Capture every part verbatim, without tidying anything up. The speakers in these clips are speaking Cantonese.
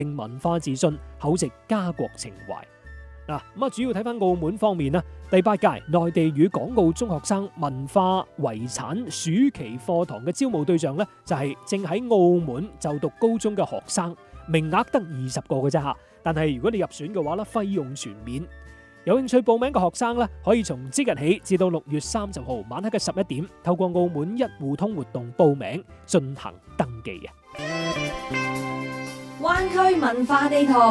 文化自信，厚植家國情懷。嗱，咁啊，主要睇翻澳門方面啦，第八屆內地與港澳中學生文化遺產暑期課堂嘅招募對象呢，就係正喺澳門就讀高中嘅學生，名額得二十個嘅啫吓。但係如果你入選嘅話咧，費用全免。有興趣報名嘅學生咧，可以從即日起至到六月三十號晚黑嘅十一點，透過澳門一戶通活動報名進行登記嘅。 灣區文化地圖。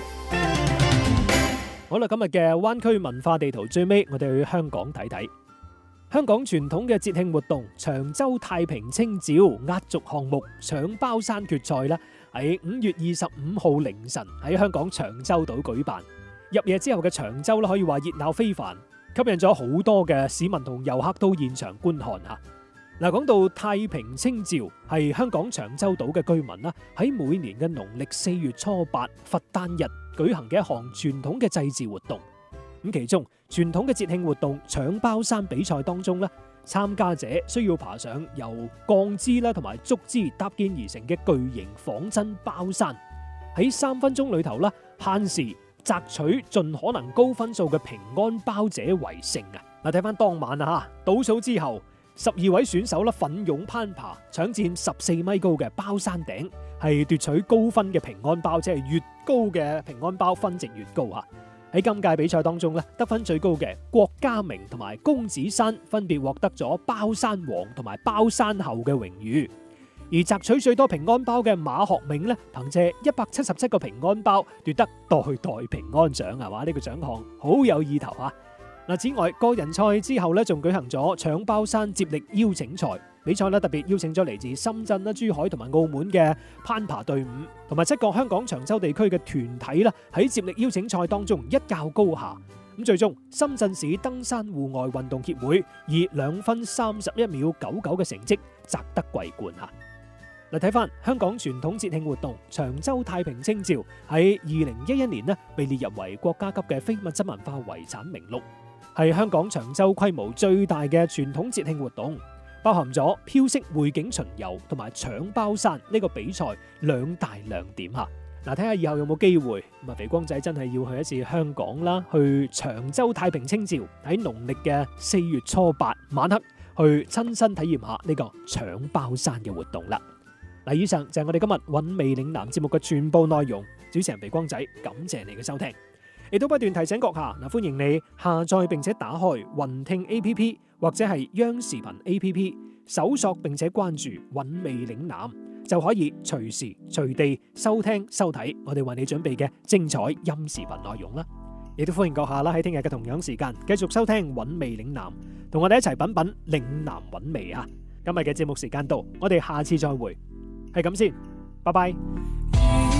好啦，今日嘅灣區文化地圖最尾，我哋去香港睇睇香港傳統嘅節慶活動長洲太平清醮壓軸項目搶包山決賽啦，喺五月二十五號凌晨喺香港長洲島舉辦。入夜之後嘅長洲咧，可以話熱鬧非凡，吸引咗好多嘅市民同遊客到現場觀看吓。嗱，講到太平清醮，係香港長洲島嘅居民啦，喺每年嘅農曆四月初八佛誕日舉行嘅一項傳統嘅祭祀活動。咁其中傳統嘅節慶活動搶包山比賽當中咧，參加者需要爬上由鋼枝啦同埋竹枝搭建而成嘅巨型仿真包山，喺三分鐘裏頭啦限時摘取盡可能高分數嘅平安包者為勝啊！嗱，睇翻當晚啊，倒數之後，十二位選手啦奮勇攀爬，搶佔十四米高嘅包山頂，係奪取高分嘅平安包，即係越高嘅平安包分值越高啊！喺今屆比賽當中咧，得分最高嘅郭家明同埋公子山分別獲得咗包山王同埋包山后嘅榮譽，而摘取最多平安包嘅馬學銘咧，憑借一百七十七個平安包奪得代代平安獎，係嘛？呢個獎項好有意頭啊！嗱，此外個人賽之後咧，仲舉行咗搶包山接力邀請賽比賽咧，特別邀請咗嚟自深圳啦、珠海同埋澳門嘅攀爬隊伍，同埋七個香港長洲地區嘅團體啦，喺接力邀請賽當中一較高下。咁最終深圳市登山戶外運動協會以兩分三十一秒九九嘅成績摘得桂冠吓。嗱，睇翻香港傳統節慶活動長洲太平清醮喺二零一一年呢，被列入為國家級嘅非物質文化遺產名錄，係香港長洲規模最大嘅傳統節慶活動，包含咗飄色匯景巡遊同埋搶包山呢個比賽兩大亮點吓。嗱，睇下以後有冇機會，咁啊肥光仔真係要去一次香港啦，去長洲太平清醮喺農曆嘅四月初八晚黑去親身體驗下呢個搶包山嘅活動啦。嗱，以上就係我哋今日韻味嶺南節目嘅全部內容。主持人肥光仔，感謝你嘅收聽，亦都不斷提醒閣下嗱，歡迎你下載並且打開雲聽 A P P 或者係央視頻 A P P， 搜索並且關注韻味嶺南，就可以隨時隨地收聽收睇我哋為你準備嘅精彩音視頻內容啦。亦都歡迎閣下啦喺聽日嘅同樣時間繼續收聽韻味嶺南，同我哋一齊品品嶺南韻味啊！今日嘅節目時間到，我哋下次再會。係咁先，拜拜。